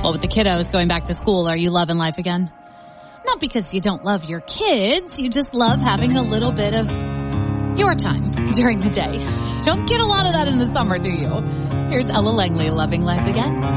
Well, with the kiddos going back to school, are you loving life again? Not because you don't love your kids. You just love having a little bit of your time during the day. Don't get a lot of that in the summer, do you? Here's Ella Langley, Loving Life Again.